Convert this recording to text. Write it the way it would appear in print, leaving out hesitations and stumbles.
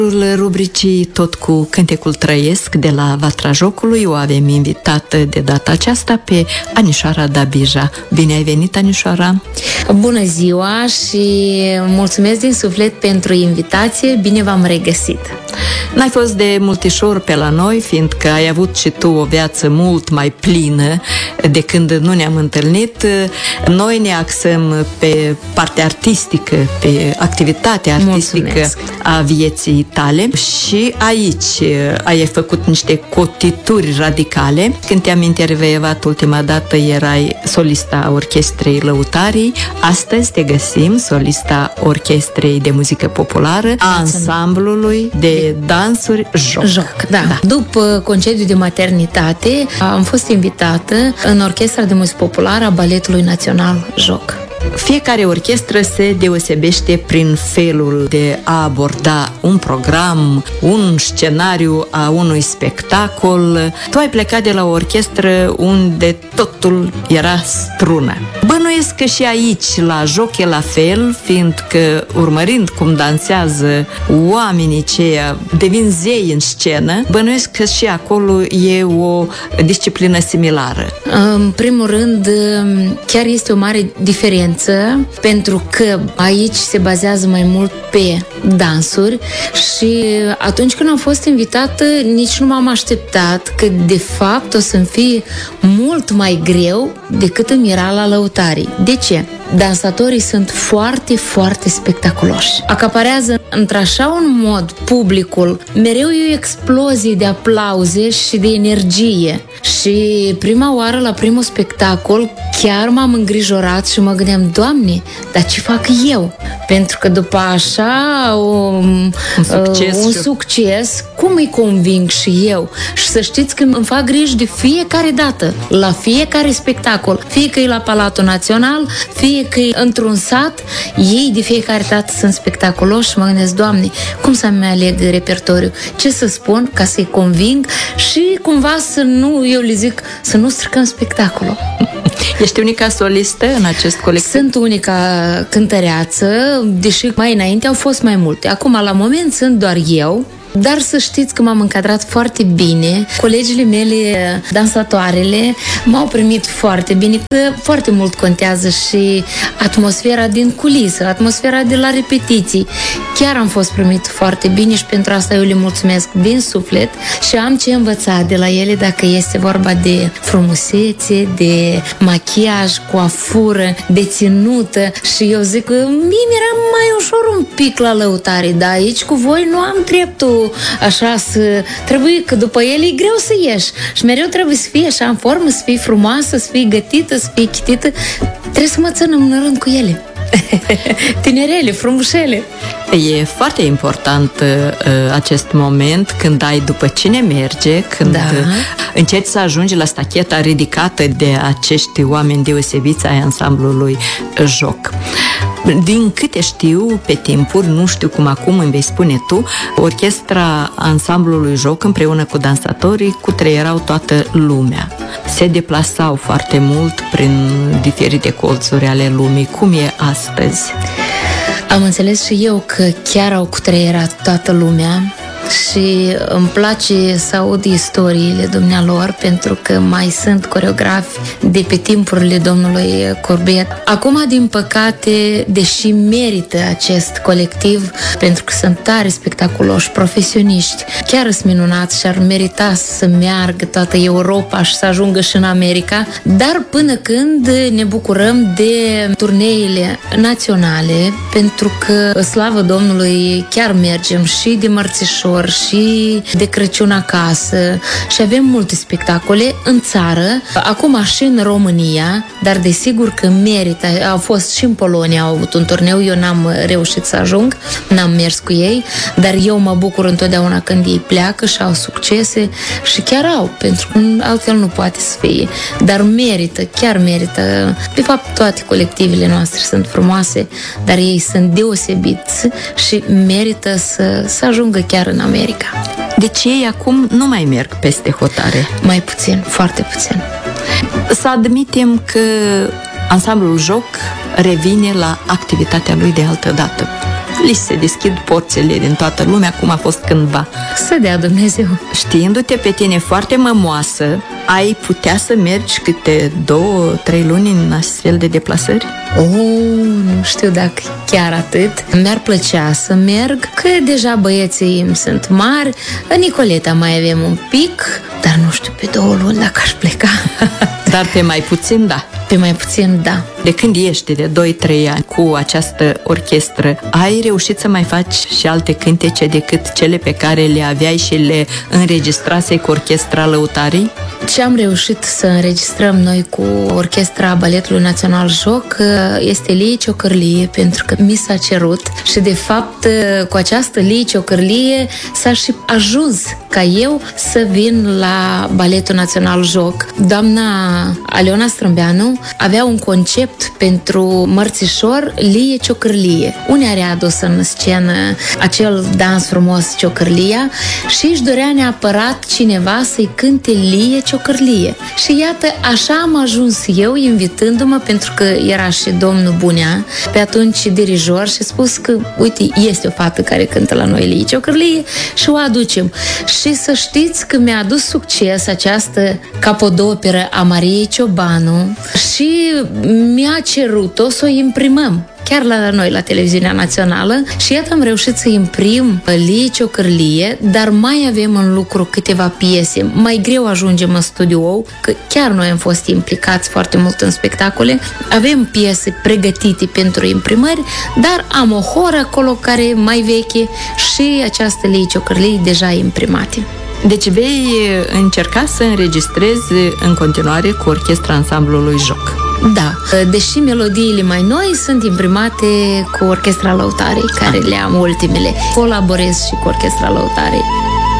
Rubricii Tot cu cântecul trăiesc de la Vatra Jocului o avem invitată de data aceasta pe Anișoara Dabija. Bine ai venit, Anișoara! Bună ziua și mulțumesc din suflet pentru invitație, bine v-am regăsit! N-ai fost de multișor pe la noi, fiindcă ai avut și tu o viață mult mai plină de când nu ne-am întâlnit. Noi ne axăm pe partea artistică, pe activitatea artistică. Mulțumesc. A vieții tale și aici ai făcut niște cotituri radicale. Când te-am intervievat ultima dată erai solista orchestrei Lăutarii, astăzi te găsim solista orchestrei de muzică populară, a ansamblului de dansuri Joc. Da. După concediu de maternitate am fost invitată în orchestra de muzică populară a Baletului Național Joc. Fiecare orchestră se deosebește prin felul de a aborda un program, un scenariu a unui spectacol. Tu ai plecat de la o orchestră unde totul era strună. Bănuiesc că și aici, la Joc, e la fel, fiindcă urmărind cum dansează oamenii ceia, devin zei în scenă, bănuiesc că și acolo e o disciplină similară. În primul rând, chiar este o mare diferență, pentru că aici se bazează mai mult pe dansuri și atunci când am fost invitată nici nu m-am așteptat că de fapt o să-mi fie mult mai greu decât îmi era la Lăutarii. De ce? Dansatorii sunt foarte, foarte spectaculoși. Acaparează într-așa un mod publicul. Mereu e o explozie de aplauze și de energie. Și prima oară la primul spectacol chiar m-am îngrijorat și mă gândeam, Doamne, dar ce fac eu? Pentru că după așa un succes, cum îi conving și eu? Și să știți că îmi fac griji de fiecare dată, la fiecare spectacol, fie că e la Palatul Național, fie că e într-un sat, ei de fiecare dată sunt spectaculoși și mă gândesc, Doamne, cum să-mi aleg repertoriu? Ce să spun ca să-i conving și cumva să nu, eu le zic, să nu stricăm spectacolul. Ești unica solistă în acest colectiv? Sunt unica cântăreață, deși mai înainte au fost mai multe. Acum, la moment, sunt doar eu. Dar să știți că m-am încadrat foarte bine. Colegile mele, dansatoarele, m-au primit foarte bine, că foarte mult contează și atmosfera din culisă, atmosfera de la repetiții. Chiar am fost primit foarte bine și pentru asta eu le mulțumesc din suflet și am ce învăța de la ele dacă este vorba de frumusețe, de machiaj, coafură, de ținută și eu zic că mie mi-era mai ușor un pic la Lăutarii, dar aici cu voi nu am dreptul așa să... Trebuie că după el e greu să ieși și mereu trebuie să fie așa în formă, să fie frumoasă, să fie gătită, să fie chitită. Trebuie să mă țin în rând cu ele. Tinerele, frumușele. E foarte important acest moment când ai după cine merge, când încerci să ajungi la stacheta ridicată de acești oameni deosebiți ai ansamblului Joc. Din câte știu, pe timpuri, nu știu cum acum îmi vei spune tu, orchestra ansamblului Joc împreună cu dansatorii cutreierau toată lumea. Se deplasau foarte mult prin diferite colțuri ale lumii. Cum e astăzi? Am înțeles și eu că chiar au cutreierat toată lumea și îmi place să aud istoriile dumnealor, pentru că mai sunt coreografi de pe timpurile domnului Corbet. Acum, din păcate, deși merită acest colectiv, pentru că sunt tare spectaculoși, profesioniști, chiar sunt minunați și ar merita să meargă toată Europa și să ajungă și în America, dar până când ne bucurăm de turneile naționale, pentru că, slavă Domnului, chiar mergem și de mărțișor și de Crăciun acasă și avem multe spectacole în țară, acum și în România, dar desigur că merită. Au fost și în Polonia, au avut un turneu, eu n-am reușit să ajung, n-am mers cu ei, dar eu mă bucur întotdeauna când ei pleacă și au succese și chiar au, pentru că altfel nu poate să fie, dar merită, chiar merită. De fapt, toate colectivele noastre sunt frumoase, dar ei sunt deosebiți și merită să ajungă chiar în America. Deci ei acum nu mai merg peste hotare? Mai puțin, foarte puțin. Să admitem că ansamblul Joc revine la activitatea lui de altă dată. li se deschid porțile din toată lumea, cum a fost cândva. Să dea Dumnezeu. Știindu-te pe tine foarte mămoasă, ai putea să mergi câte 2-3 luni în astfel de deplasări? Nu știu dacă chiar atât. Mi-ar plăcea să merg, că deja băieții îmi sunt mari. În Nicoleta mai avem un pic, dar nu știu pe 2 luni dacă aș pleca. Dar pe mai puțin, da. Pe mai puțin, da. De când ești de 2-3 ani cu această orchestră, ai reușit să mai faci și alte cântece decât cele pe care le aveai și le înregistrasei cu Orchestra Lăutarii? Ce am reușit să înregistrăm noi cu Orchestra Baletului Național Joc este Lie Ciocârlie, pentru că mi s-a cerut și de fapt cu această Lie Ciocârlie s-a și ajuns ca eu să vin la Baletul Național Joc. Doamna Aleona Strâmbeanu avea un concept pentru mărțișor Lie Ciocârlie. Unea a adus în scenă acel dans frumos Ciocârlia și își dorea neapărat cineva să-i cânte Lie Ciocârlie. Și iată, așa am ajuns eu, invitându-mă, pentru că era și domnul Bunea, pe atunci dirijor, și a spus că, uite, este o fată care cântă la noi Lie Ciocârlie și o aducem. Și să știți că mi-a adus succes această capodoperă a Mariei Ciobanu și mi-a cerut-o să o imprimăm chiar la noi, la Televiziunea Națională, și iată am reușit să imprim Lie Ciocârlie, dar mai avem în lucru câteva piese. Mai greu ajungem în studio, că chiar noi am fost implicați foarte mult în spectacole. Avem piese pregătite pentru imprimări, dar am o horă acolo care e mai veche și această Lie Ciocârlie deja imprimate. Deci vei încerca să înregistrezi în continuare cu Orchestra Ansamblului Joc. Da, deși melodiile mai noi sunt imprimate cu Orchestra Lăutarii, care le am ultimele. Colaborez și cu Orchestra Lăutarii.